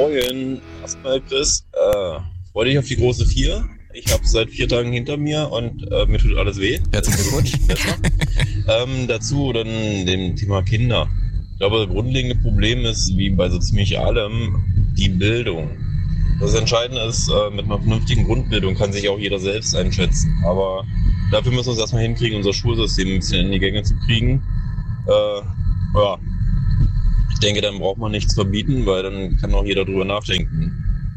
Moin. Erstmal, Chris. Freue dich auf die große 4. Ich habe seit 4 Tagen hinter mir und mir tut alles weh. Herzlichen Glückwunsch. Dazu dann dem Thema Kinder. Ich glaube, das grundlegende Problem ist, wie bei so ziemlich allem, die Bildung. Das Entscheidende ist, mit einer vernünftigen Grundbildung kann sich auch jeder selbst einschätzen. Aber dafür müssen wir es erstmal hinkriegen, unser Schulsystem ein bisschen in die Gänge zu kriegen. Ja. Ich denke, dann braucht man nichts verbieten, weil dann kann auch jeder drüber nachdenken.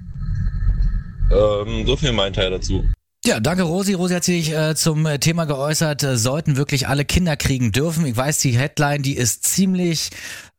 So viel mein Teil dazu. Ja, danke Rosi. Rosi hat sich zum Thema geäußert, sollten wirklich alle Kinder kriegen dürfen. Ich weiß, die Headline, die ist ziemlich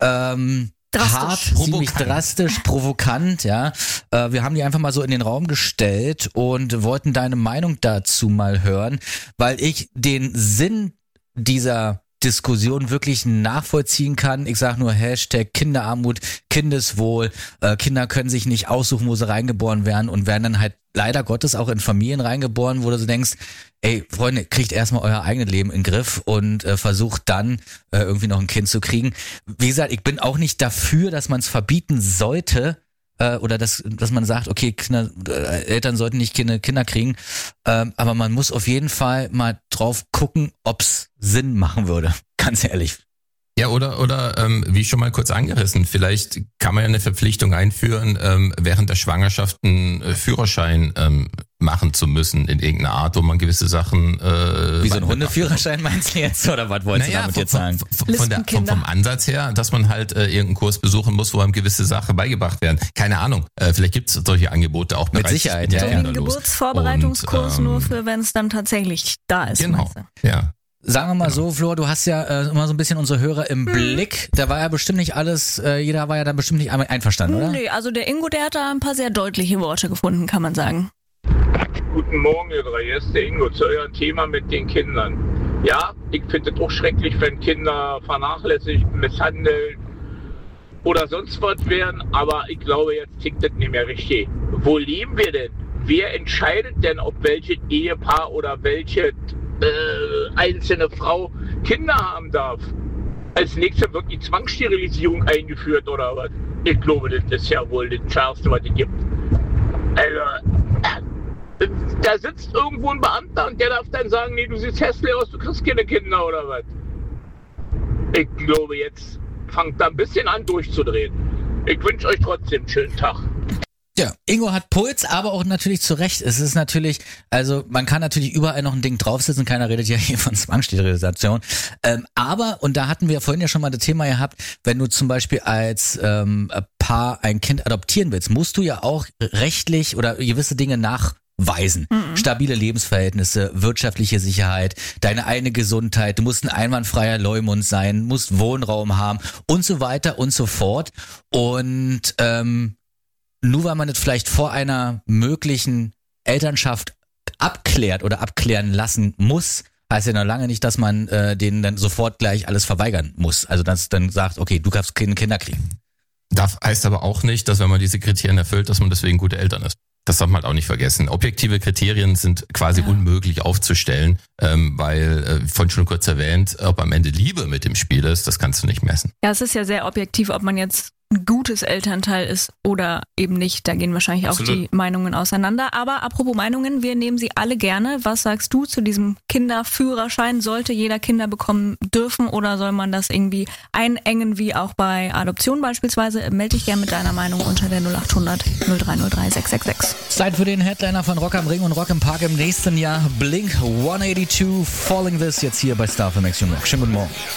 hart, ziemlich drastisch, provokant, ja. Wir haben die einfach mal so in den Raum gestellt und wollten deine Meinung dazu mal hören, weil ich den Sinn dieser Diskussion wirklich nachvollziehen kann. Ich sage nur Hashtag Kinderarmut, Kindeswohl. Kinder können sich nicht aussuchen, wo sie reingeboren werden und werden dann halt leider Gottes auch in Familien reingeboren, wo du so denkst, ey Freunde, kriegt erstmal euer eigenes Leben in den Griff und versucht dann irgendwie noch ein Kind zu kriegen. Wie gesagt, ich bin auch nicht dafür, dass man es verbieten sollte, oder dass man sagt, okay, Eltern sollten nicht Kinder kriegen, aber man muss auf jeden Fall mal drauf gucken, ob's Sinn machen würde, ganz ehrlich. Ja, oder wie schon mal kurz angerissen, vielleicht kann man ja eine Verpflichtung einführen, während der Schwangerschaft einen Führerschein machen zu müssen in irgendeiner Art, wo man gewisse Sachen... Wie so ein Hundeführerschein meinst du jetzt, oder was wolltest du damit jetzt sagen? Vom Ansatz her, dass man halt irgendeinen Kurs besuchen muss, wo einem gewisse Sachen beigebracht werden. Keine Ahnung, vielleicht gibt es solche Angebote auch bereits. Mit Sicherheit, ja. So wie ein Geburtsvorbereitungskurs, nur für wenn es dann tatsächlich da ist. Genau, ja. Sagen wir mal so, Flor, du hast ja immer so ein bisschen unsere Hörer im Blick. Da war ja bestimmt nicht alles, jeder war ja dann bestimmt nicht einverstanden, oder? Nee, also der Ingo, der hat da ein paar sehr deutliche Worte gefunden, kann man sagen. Guten Morgen, ihr drei. Hier ist der Ingo zu eurem Thema mit den Kindern. Ja, ich finde es auch schrecklich, wenn Kinder vernachlässigt, misshandelt oder sonst was werden, aber ich glaube, jetzt tickt das nicht mehr richtig. Wo leben wir denn? Wer entscheidet denn, ob welches Ehepaar oder welche einzelne Frau Kinder haben darf? Als nächstes wird die Zwangssterilisierung eingeführt oder was? Ich glaube, das ist ja wohl das Schärfste, was es gibt. Also, da sitzt irgendwo ein Beamter und der darf dann sagen, nee, du siehst hässlich aus, du kriegst keine Kinder oder was? Ich glaube, jetzt fangt da ein bisschen an durchzudrehen. Ich wünsche euch trotzdem einen schönen Tag. Ja, Ingo hat Puls, aber auch natürlich zu Recht. Es ist natürlich, also man kann natürlich überall noch ein Ding draufsetzen, keiner redet ja hier von Zwangssterilisation. Aber, und da hatten wir vorhin ja schon mal das Thema gehabt, wenn du zum Beispiel als Paar ein Kind adoptieren willst, musst du ja auch rechtlich oder gewisse Dinge nachweisen. Stabile Lebensverhältnisse, wirtschaftliche Sicherheit, deine eigene Gesundheit, du musst ein einwandfreier Leumund sein, musst Wohnraum haben und so weiter und so fort. Und nur weil man das vielleicht vor einer möglichen Elternschaft abklärt oder abklären lassen muss, heißt ja noch lange nicht, dass man denen dann sofort gleich alles verweigern muss. Also dass dann sagt, okay, du kannst Kinder kriegen. Das heißt aber auch nicht, dass wenn man diese Kriterien erfüllt, dass man deswegen gute Eltern ist. Das darf man halt auch nicht vergessen. Objektive Kriterien sind quasi unmöglich aufzustellen, weil, vorhin schon kurz erwähnt, ob am Ende Liebe mit dem Spiel ist, das kannst du nicht messen. Ja, es ist ja sehr objektiv, ob man jetzt ein gutes Elternteil ist oder eben nicht. Da gehen wahrscheinlich auch die Meinungen auseinander. Aber apropos Meinungen, wir nehmen sie alle gerne. Was sagst du zu diesem Kinderführerschein? Sollte jeder Kinder bekommen dürfen oder soll man das irgendwie einengen, wie auch bei Adoption beispielsweise? Melde dich gerne mit deiner Meinung unter der 0800 0303 666. Zeit für den Headliner von Rock am Ring und Rock im Park im nächsten Jahr. Blink 182, Falling This, jetzt hier bei Star für Max Jung. Schönen guten Morgen.